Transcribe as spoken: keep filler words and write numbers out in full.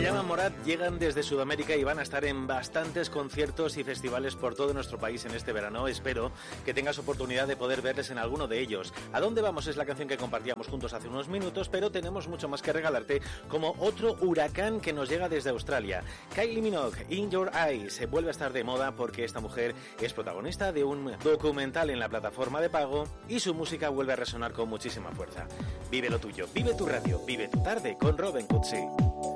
llaman Morat, llegan desde Sudamérica y van a estar en bastantes conciertos y festivales por todo nuestro país en este verano. Espero que tengas oportunidad de poder verles en alguno de ellos. ¿A dónde vamos? Es la canción que compartíamos juntos hace unos minutos, pero tenemos mucho más que regalarte, como otro huracán que nos llega desde Australia. Kylie Minogue, In Your Eyes, se vuelve a estar de moda porque esta mujer es protagonista de un documental en la plataforma de pago y su música vuelve a resonar con muchísima fuerza. Vive lo tuyo, vive tu radio, vive tu tarde con Robin Cutsi.